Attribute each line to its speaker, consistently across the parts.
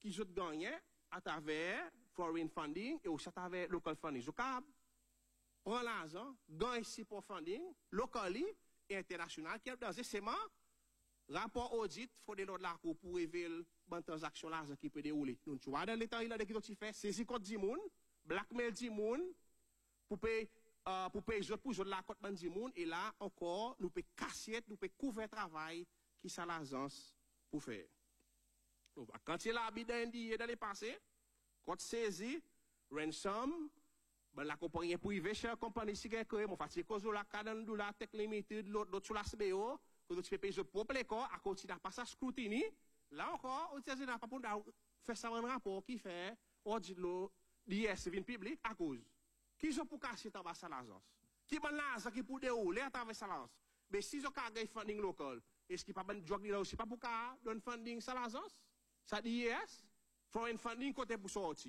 Speaker 1: qui ont gagné à travers foreign funding et aussi à travers local funding. Je prend l'argent, gagne ici pour funding, local et international, qui est dans ce rapport audit, il faut de la cour pour révéler une transaction l'argent qui peut dérouler. Nous, tu vois, dans l'état, il a des qui fait saisir contre du monde, blackmail du monde, pour payer pour la côte du monde, et là, encore, nous pouvons casser, nous pouvons couvrir le travail qui ça l'agence pour faire. Quand il a habité dans les passés, quand saisi, ransom, la compagnie privée, chère compagnie, si quelqu'un, mon fatigué, cause de la cadence de la tech limited, l'autre sur la CBO, que tu fais payer le propre corps, à cause de la passage scrutiny, là encore, on ne n'a pas pour faire ça un rapport qui fait, on dit l'IS public, à cause. Qui sont pour casser ta base à l'agence? Qui ban l'agence qui pour dérouler à travers l'agence? Mais si ils ont gagné funding local, est-ce qu'il n'y a pas de job là aussi, pas pour donner funding à l'agence? Ça dit yes? Foreign funding côté pour sortir.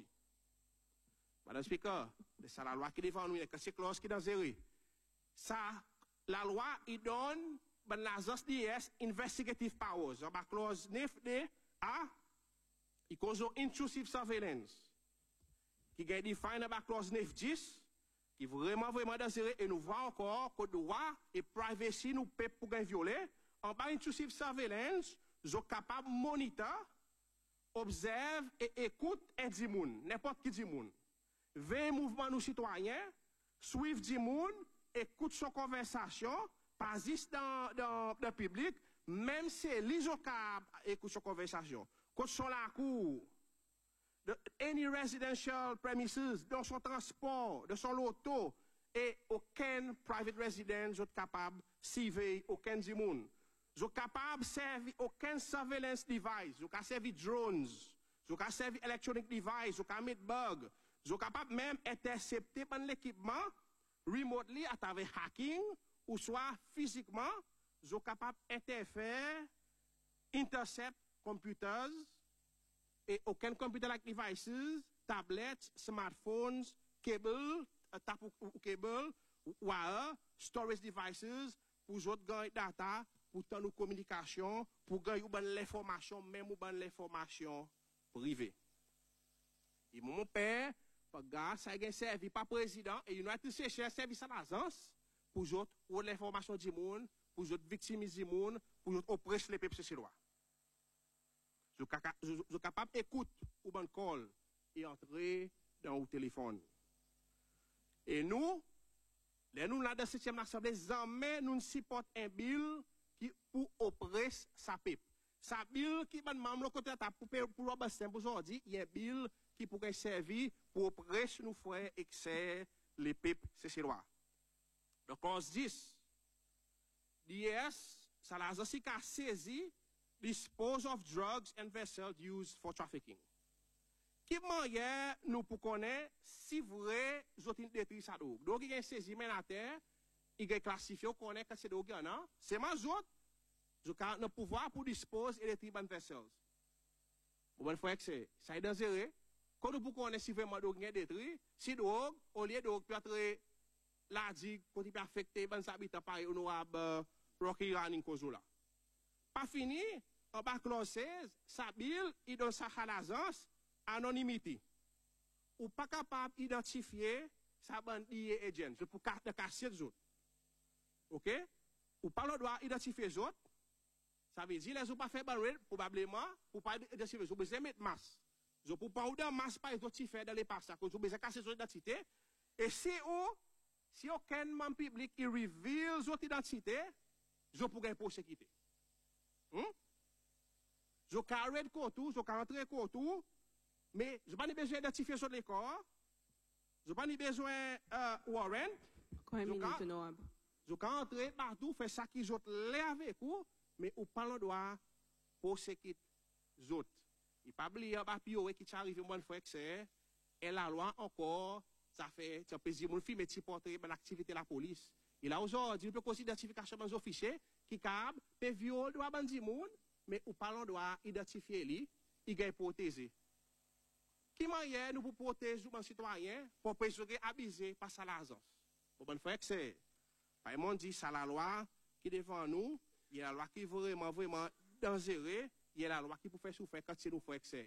Speaker 1: Madame Speaker, c'est la loi qui défend nous, c'est clause qui est dans zéro. Ça, la loi, il donne, l'agence d'IS, investigative powers. La clause 9D, A, il cause intrusive surveillance. Qui est défini dans la clause 910, qui est vraiment dans zéro, et nous voyons encore que le droit et privacy nous peut pour violer. En bas, intrusive surveillance, nous sommes capables de monitorer, observer et écouter un dimoun, n'importe qui dimoun. Veille mouvement nous citoyens, suivre du monde, écoute son conversation, pas juste dans le public, même si les écoute son conversation. Quand sont la cour, de any residential premises, dans son transport, de son auto, et aucun private residence n'est capable de suivre aucun du monde. Ils sont capables de servir aucun surveillance device, ils sont capables de servir drones, ils sont capables de servir electronic device, ils sont capables de mettre bugs. Ils sont capables même d'intercepter l'équipement remotely à travers hacking ou soit physiquement. Ils sont capables d'interférer, intercept computers et aucun computer like devices, tablets, smartphones, cable, cable, wire, storage devices pour autres gagner data, pour tant de communication, pour gagner l'information, même ou l'information privée. Et mon père, ça a servi par président et il a été chercher service à l'agence pour l'information du monde, pour victimiser du monde, pour oppresser les peuples chinois. Je suis capable d'écouter ou bon call et entrer dans le téléphone. Et nous là dans cette 7e assemblée, jamais nous supportons un bill qui pour oppresse sa peuple. Sa bill qui va membre côté pour aujourd'hui, il y a un bill qui pourrait servir pour oppresser nos frères et sœurs, les peuples chinois. Donc, on se dit, l'IS, ça l'a aussi qu'à saisir, dispose of drugs and vessels used for trafficking. Qui manière nous pour connaître si vrai, nous avons détruit sa drogue. Donc, il y a saisi la terre, il y a classifié, on connaît que c'est drogue, non? C'est ma autres, nous avons le pouvoir pour disposer et détruire les vessels. Vous voyez que c'est, ça est dangereux. Quand nous pouvons si vraiment drogue est détruit, si drogue, au lieu de drogue peut être la digue, quand il peut affecter les habitants par honorable Rocky Running Kozola. Pas fini, en bas clause 16, sa bill, il donne sa l'agence, anonymité. Ou pas capable d'identifier sa bandit et agent, c'est pour casser les autres. Ok? Ou pas le droit d'identifier les autres, ça veut dire, les autres pas fait banner, probablement, pour pas identifier les autres, vous mettre masse. Je ne peux pas avoir masse par identifier dans les passes, à cause de casser son identité. Et si aucun membre public il révèle son identité, je pourrais pour sécurité. Je peux arrêter contour, je peux entrer contour, mais je n'ai pas besoin d'identifier sur les corps, je n'ai pas besoin warrant. Je peux entrer partout, faire ça qui j'autre l'ai avec vous, mais ou pas le droit pour sécurité autres. Il n'y a pas oublié un papier qui arrive une bonne fois que c'est, et la loi encore, ça fait, tu as plaisir, mon film, et tu portes l'activité de la police. Il a aujourd'hui, il peut considérer l'identification des officiers, qui capable, peut violer le droit de monde, mais ou pas le droit d'identifier lui, il est protégé. Qui manière nous pour protéger les citoyens, pour préserver, abuser par sa l'agence? Bon, bonne fois que c'est, par exemple, on dit, ça la loi qui défend nous, il y a la loi qui est vraiment dangereuse, il y a la loi qui peut faire souffrir quand c'est nous faire excès.